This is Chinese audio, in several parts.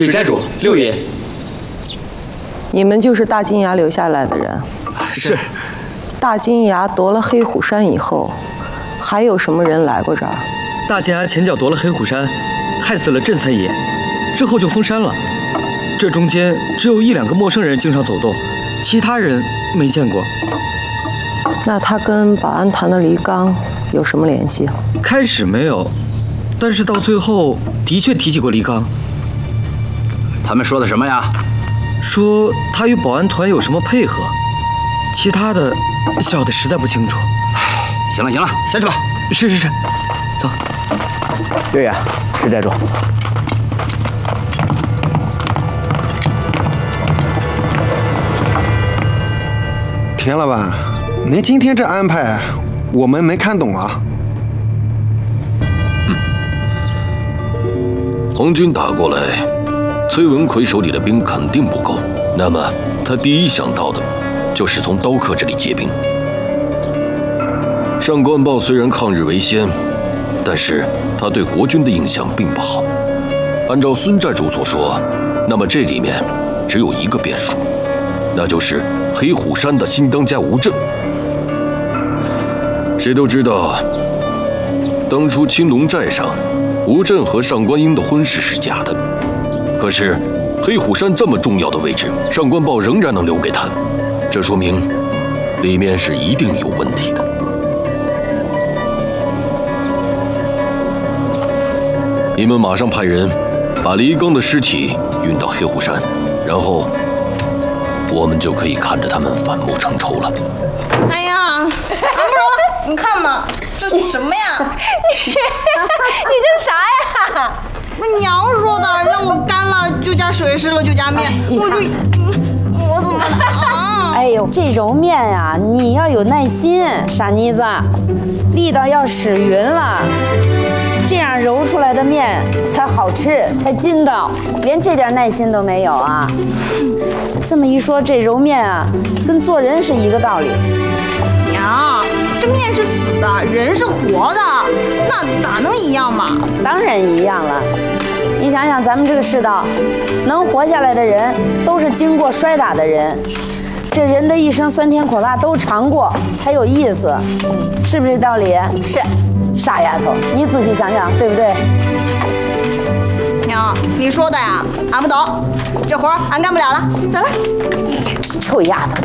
是斋主六爷。 你们就是大金牙留下来的人。 是。 大金牙夺了黑虎山以后，还有什么人来过这儿？ 大金牙前脚夺了黑虎山，害死了镇三爷，之后就封山了。这中间只有1、2个陌生人经常走动，其他人没见过。 那他跟保安团的黎刚有什么联系？ 开始没有，但是到最后的确提起过黎刚。 他们说的什么呀？ 说他与保安团有什么配合，其他的小的实在不清楚。 行了，下去吧。 是，走。 六爷，是寨主。 田老板，您今天这安排，我们没看懂啊。 皇军打过来，崔文奎手里的兵肯定不够，那么他第一想到的，就是从刀客这里借兵。上官豹虽然抗日为先，但是他对国军的印象并不好。按照孙寨主所说，那么这里面只有一个变数，那就是黑虎山的新当家吴震。谁都知道，当初青龙寨上，吴震和上官英的婚事是假的。可是，黑虎山这么重要的位置，上官豹仍然能留给他，这说明里面是一定有问题的。你们马上派人把黎刚的尸体运到黑虎山，然后我们就可以看着他们反目成仇了。 哎呀，俺不着了，你看嘛，这是什么呀？ 你这啥呀？ 娘说的，让我干了就加水，湿了就加面，我怎么了？ 哎呦，这揉面呀，你要有耐心，傻妮子，力道要使匀了，这样揉出来的面才好吃，才筋道。连这点耐心都没有啊？这么一说，这揉面啊，跟做人是一个道理。 娘，这面是死的，人是活的，那咋能一样嘛？ 当然一样了。你想想，咱们这个世道，能活下来的人，都是经过摔打的人。这人的一生酸甜苦辣都尝过，才有意思，是不是这道理？ 是。 傻丫头，你仔细想想，对不对？ 娘，你说的呀，俺不懂，这活俺干不了了，走了。 臭丫头！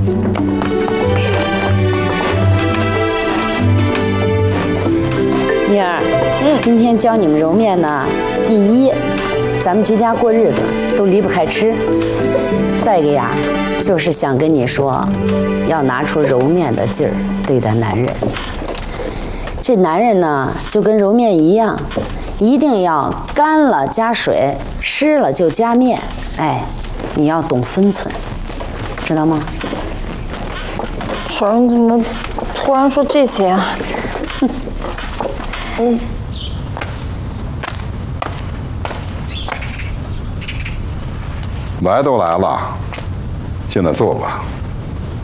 妮儿，今天教你们揉面呢，第一，咱们居家过日子都离不开吃；再一个呀，就是想跟你说，要拿出揉面的劲儿对待男人。这男人呢，就跟揉面一样，一定要干了加水，湿了就加面。哎，你要懂分寸，知道吗？ 婶儿，你怎么突然说这些啊？ 来都来了，进来坐吧。